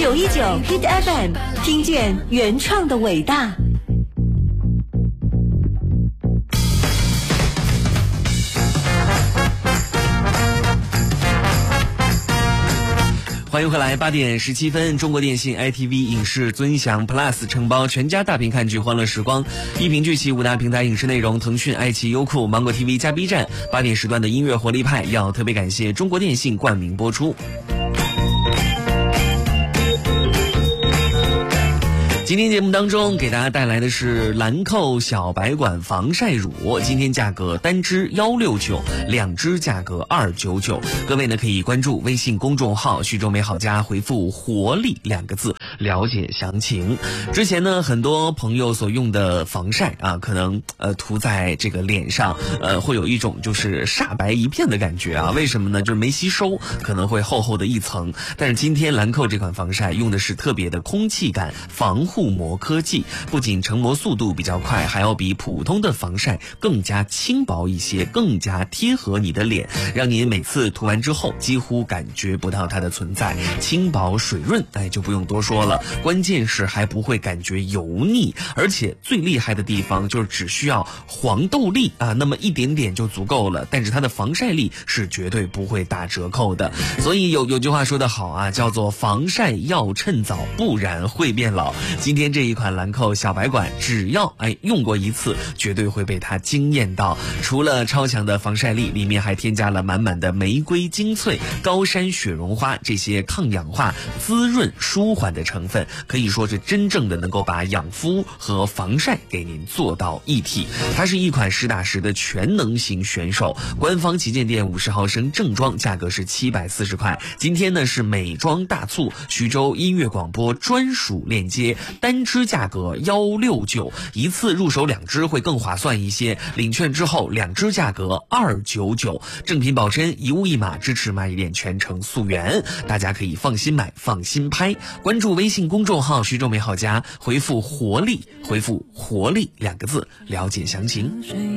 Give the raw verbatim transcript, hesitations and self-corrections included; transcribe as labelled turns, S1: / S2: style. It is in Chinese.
S1: 九一九 Hit F M， 听见原创的伟大。
S2: 欢迎回来，八点十七分，中国电信 I T V 影视尊享 Plus 承包全家大屏看剧欢乐时光，一屏聚齐五大平台影视内容，腾讯、爱奇艺、优酷、芒果 T V 加 B 站，八点时段的音乐活力派要特别感谢中国电信冠名播出。今天节目当中给大家带来的是兰蔻小白管防晒乳，今天价格单支一六九，两支价格二九九。各位呢可以关注微信公众号徐州美好家，回复活力两个字了解详情。之前呢很多朋友所用的防晒啊，可能呃涂在这个脸上呃会有一种就是煞白一片的感觉啊，为什么呢？就是没吸收，可能会厚厚的一层。但是今天兰蔻这款防晒用的是特别的空气感防护膜科技，不仅成膜速度比较快，还要比普通的防晒更加轻薄一些，更加贴合你的脸，让你每次涂完之后几乎感觉不到它的存在，轻薄水润，哎，就不用多说了。关键是还不会感觉油腻，而且最厉害的地方就是只需要黄豆粒啊，那么一点点就足够了，但是它的防晒力是绝对不会打折扣的。所以有有句话说得好啊，叫做防晒要趁早，不然会变老。今天这一款兰蔻小白管，只要哎用过一次，绝对会被它惊艳到。除了超强的防晒力，里面还添加了满满的玫瑰精粹、高山雪绒花这些抗氧化、滋润、舒缓的成分，可以说是真正的能够把养肤和防晒给您做到一体。它是一款实打实的全能型选手，官方旗舰店五十毫升正装价格是七百四十块。今天呢是美妆大促，徐州音乐广播专属链接，单支价格一六九，一次入手两支会更划算一些，领券之后两支价格二九九，正品保真，一物一码，支持蚂蚁店全程溯源，大家可以放心买放心拍。关注微信公众号徐州美好家，回复活力回复活力两个字了解详情。